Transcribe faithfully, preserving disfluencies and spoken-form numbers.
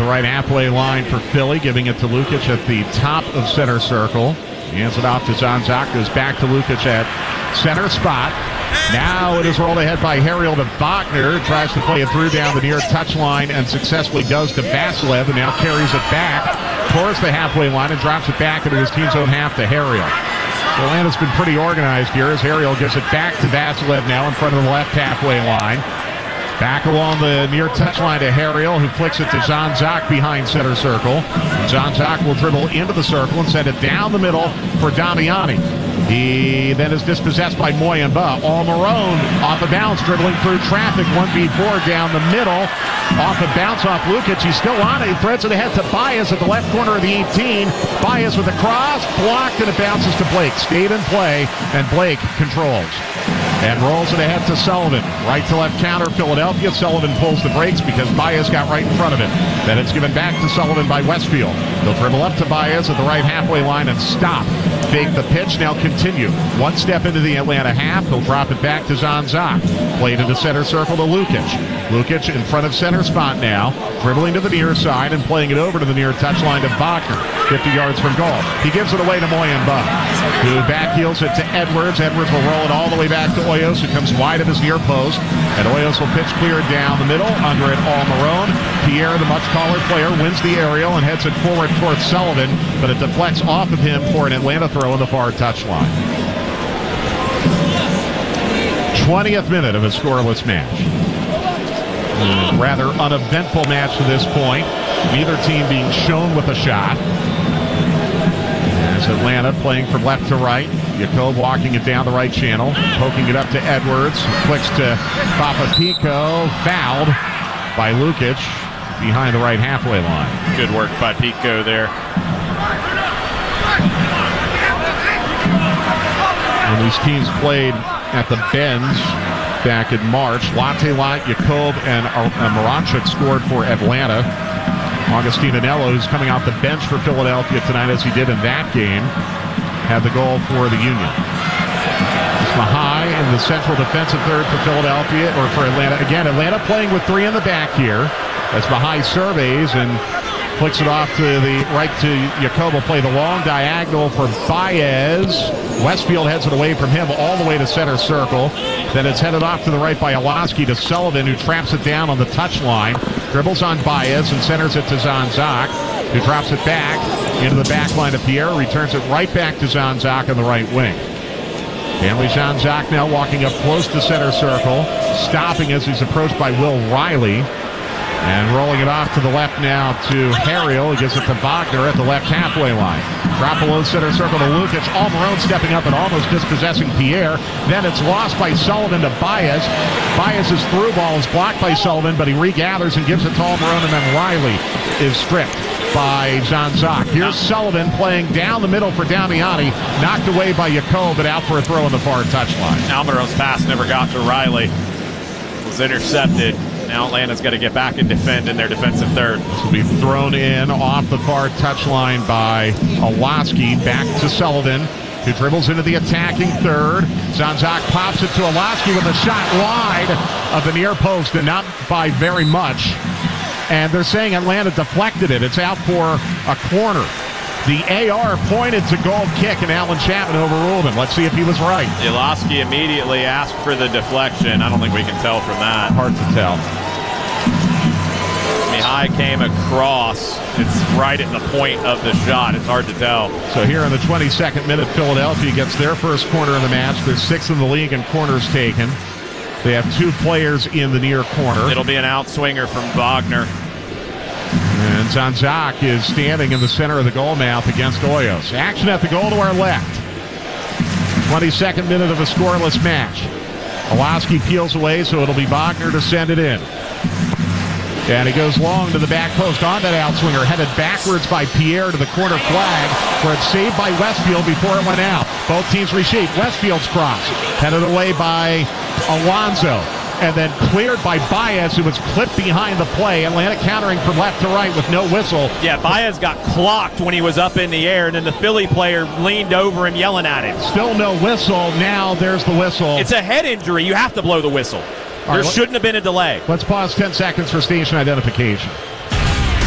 the right halfway line for Philly, giving it to Lukic at the top of center circle. He hands it off to Zanzak, goes back to Lukic at center spot. Now it is rolled ahead by Harriel to Wagner. Tries to play it through down the near touchline and successfully does to Vasilev, and now carries it back towards the halfway line and drops it back into his team's own half to Harriel. So Atlanta's been pretty organized here as Harriel gives it back to Vasilev now in front of the left halfway line. Back along the near touchline to Harriel, who flicks it to Zanzak behind center circle. Zanzak will dribble into the circle and send it down the middle for Damiani. He then is dispossessed by Moyamba. Almiron off a bounce, dribbling through traffic. one v four down the middle. Off a bounce off Lukic. He's still on it. He threads it ahead to Bias at the left corner of the eighteen. Bias with a cross, blocked, and it bounces to Blake. Stayed in play, and Blake controls. And rolls it ahead to Sullivan. Right to left counter, Philadelphia. Sullivan pulls the brakes because Bias got right in front of it. Then it's given back to Sullivan by Westfield. They'll dribble up to Bias at the right halfway line and stop. Fake the pitch, now continue. One step into the Atlanta half. They'll drop it back to Zanzak. Played into center circle to Lukic. Lukic in front of center spot now. Dribbling to the near side and playing it over to the near touchline to Wagner. fifty yards from goal. He gives it away to Moyamba, who backheels it to Edwards. Edwards will roll it all the way back to Hoyos, who comes wide of his near post. And Hoyos will pitch clear down the middle. Under it, Almiron. Pierre, the much taller player, wins the aerial and heads it forward towards Sullivan, but it deflects off of him for an Atlanta throw on the far touchline. twentieth minute of a scoreless match. A rather uneventful match to this point. Neither team being shown with a shot. As Atlanta playing from left to right. Jakob walking it down the right channel. Poking it up to Edwards. Flicks to Papapico. Fouled by Lukic behind the right halfway line. Good work by Pico there. When these teams played at the Benz back in March, Latte Light, Jakob, and uh, Moranchuk scored for Atlanta. Augustine Anello, who's coming off the bench for Philadelphia tonight, as he did in that game, had the goal for the Union. It's Mahai in the central defensive third for Philadelphia, or for Atlanta. Again, Atlanta playing with three in the back here, as Mahai surveys and flicks it off to the right to Jakob. Will play the long diagonal for Baez. Westfield heads it away from him all the way to center circle. Then it's headed off to the right by Olaski to Sullivan, who traps it down on the touchline. Dribbles on Baez and centers it to Zanzak, who drops it back into the back line of Pierre. Returns it right back to Zanzak on the right wing. Stanley Zanzak now walking up close to center circle, stopping as he's approached by Will Riley. And rolling it off to the left now to Harriel. He gives it to Wagner at the left halfway line. Drop below center circle to Lukic. Almiron stepping up and almost dispossessing Pierre. Then it's lost by Sullivan to Baez. Baez's through ball is blocked by Sullivan, but he regathers and gives it to Almiron, and then Riley is stripped by Zanzak. Here's Sullivan playing down the middle for Damiani. Knocked away by Jakob, but out for a throw on the far touchline. Almiron's pass never got to Riley. It was intercepted. Now Atlanta's got to get back and defend in their defensive third. This will be thrown in off the far touchline by Olaski. Back to Sullivan, who dribbles into the attacking third. Zanzak pops it to Olaski with a shot wide of the near post, and not by very much. And they're saying Atlanta deflected it. It's out for a corner. The A R pointed to goal kick, and Alan Chapman overruled him. Let's see if he was right. Olaski immediately asked for the deflection. I don't think we can tell from that. Hard to tell. Mihai came across. It's right at the point of the shot. It's hard to tell. So here in the twenty-second minute, Philadelphia gets their first corner of the match. They're sixth in the league in corners taken. They have two players in the near corner. It'll be an outswinger from Wagner. And Zanzak is standing in the center of the goal mouth against Hoyos. Action at the goal to our left. twenty-second minute of a scoreless match. Olaski peels away, so it'll be Wagner to send it in. And he goes long to the back post on that outswinger, headed backwards by Pierre to the corner flag, where it's saved by Westfield before it went out. Both teams reshape. Westfield's cross, headed away by Alonso, and then cleared by Baez, who was clipped behind the play. Atlanta countering from left to right with no whistle. Yeah, Baez got clocked when he was up in the air, and then the Philly player leaned over him yelling at him. Still no whistle. Now there's the whistle. It's a head injury. You have to blow the whistle. There right, shouldn't have been a delay. Let's pause ten seconds for station identification.